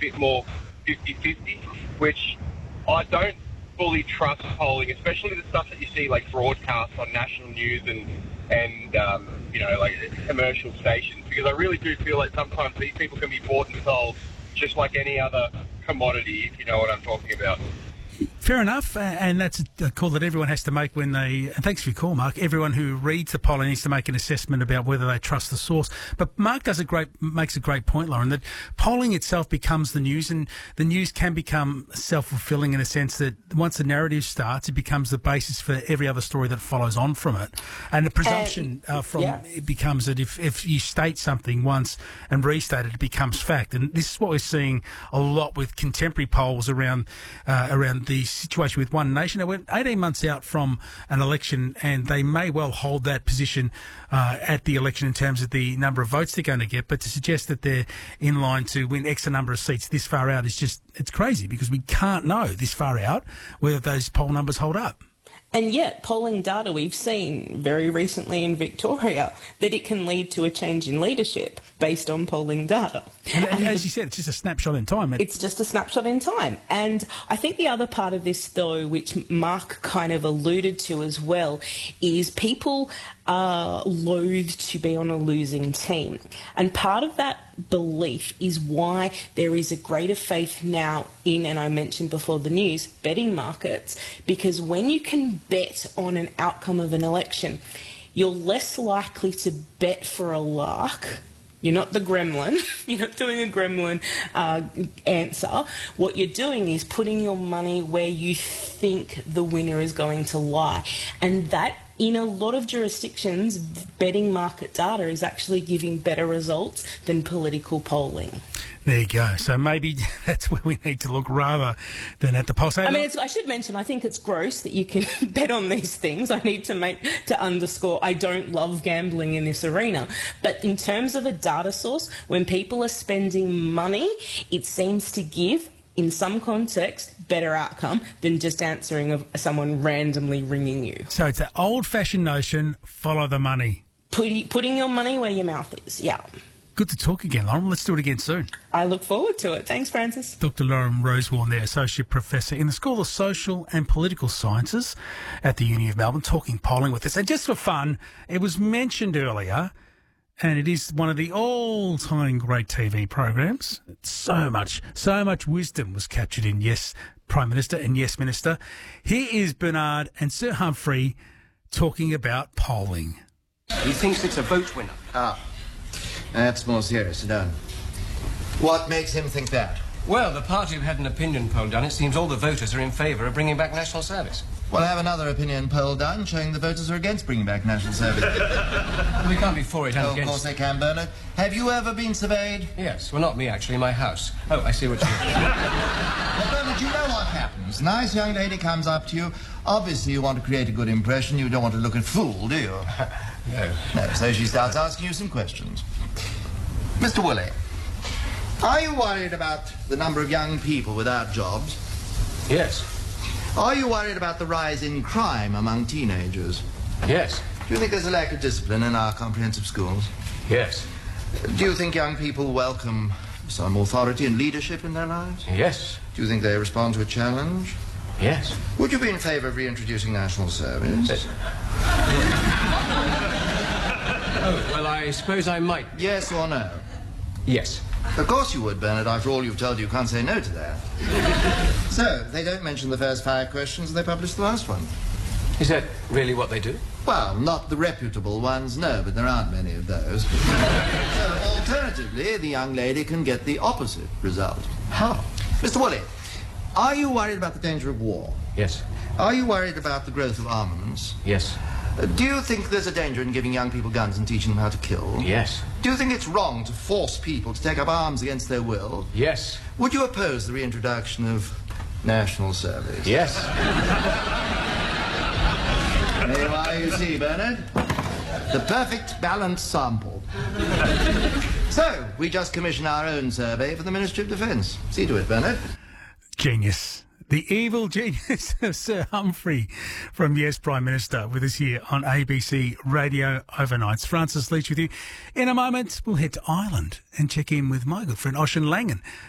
bit more 50-50, which I don't fully trust polling, especially the stuff that you see like broadcast on national news and like commercial stations, because I really do feel like sometimes these people can be bought and sold just like any other commodity, if you know what I'm talking about. Fair enough, and that's a call that everyone has to make when they... And thanks for your call, Mark. Everyone who reads the polling needs to make an assessment about whether they trust the source. But Mark makes a great point, Lauren, that polling itself becomes the news, and the news can become self-fulfilling in a sense that once the narrative starts, it becomes the basis for every other story that follows on from it. And the presumption it becomes that if you state something once and restate it, it becomes fact. And this is what we're seeing a lot with contemporary polls around the situation with One Nation. We're 18 months out from an election, and they may well hold that position at the election in terms of the number of votes they're going to get. But to suggest that they're in line to win X number of seats this far out is just, it's crazy, because we can't know this far out whether those poll numbers hold up. And yet, polling data we've seen very recently in Victoria that it can lead to a change in leadership based on polling data. And as you said, it's just a snapshot in time. It's just a snapshot in time. And I think the other part of this, though, which Mark kind of alluded to as well, is people are loath to be on a losing team. And part of that belief is why there is a greater faith now in, and I mentioned before the news, betting markets, because when you can bet on an outcome of an election, you're less likely to bet for a lark. You're not the gremlin. You're not doing a gremlin answer. What you're doing is putting your money where you think the winner is going to lie. And that, in a lot of jurisdictions, betting market data is actually giving better results than political polling. There you go. So maybe that's where we need to look rather than at the polls. I mean, I should mention, I think it's gross that you can bet on these things. I need to underscore, I don't love gambling in this arena. But in terms of a data source, when people are spending money, it seems to give, in some context, better outcome than just answering of someone randomly ringing you. So it's an old-fashioned notion, follow the money. Putting your money where your mouth is, yeah. Good to talk again, Lauren. Let's do it again soon. I look forward to it. Thanks, Francis. Dr. Lauren Rosewarne there, Associate Professor in the School of Social and Political Sciences at the Uni of Melbourne, talking polling with us. And just for fun, it was mentioned earlier, and it is one of the all-time great TV programs. So much wisdom was captured in Yes, Prime Minister and Yes, Minister. Here is Bernard and Sir Humphrey talking about polling. He thinks it's a vote winner. That's more serious, Don. What makes him think that? Well, the party have had an opinion poll done. It seems all the voters are in favour of bringing back national service. Well, have another opinion poll done showing the voters are against bringing back national service. We can't be for it and against. Of course they can, Bernard. Have you ever been surveyed? Yes. Well, not me, actually. My house. Oh, I see what you mean. Well, Bernard, you know what happens. Nice young lady comes up to you. Obviously, you want to create a good impression. You don't want to look a fool, do you? No. No, so she starts asking you some questions. Mr. Woolley, are you worried about the number of young people without jobs? Yes. Are you worried about the rise in crime among teenagers? Yes. Do you think there's a lack of discipline in our comprehensive schools? Yes. Do you think young people welcome some authority and leadership in their lives? Yes. Do you think they respond to a challenge? Yes. Would you be in favour of reintroducing national service? Yes. Oh, well, I suppose I might. Yes or no? Yes. Of course you would, Bernard. After all you've told, you can't say no to that. So, they don't mention the first 5 questions, they publish the last one. Is that really what they do? Well, not the reputable ones, no, but there aren't many of those. So, alternatively, the young lady can get the opposite result. How? Mr. Woolley, are you worried about the danger of war? Yes. Are you worried about the growth of armaments? Yes. Do you think there's a danger in giving young people guns and teaching them how to kill? Yes. Do you think it's wrong to force people to take up arms against their will? Yes. Would you oppose the reintroduction of national service? Yes. There you are, you see, Bernard. The perfect balanced sample. So, we just commissioned our own survey for the Ministry of Defence. See to it, Bernard. Genius. The evil genius of Sir Humphrey from Yes, Prime Minister, with us here on ABC Radio Overnights. Francis Leach with you. In a moment, we'll head to Ireland and check in with my good friend Oisin Langan.